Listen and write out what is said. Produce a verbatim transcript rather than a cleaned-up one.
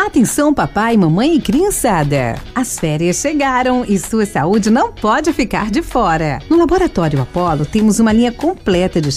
Atenção papai, mamãe e criançada. As férias chegaram e sua saúde não pode ficar de fora. No Laboratório Apollo temos uma linha completa de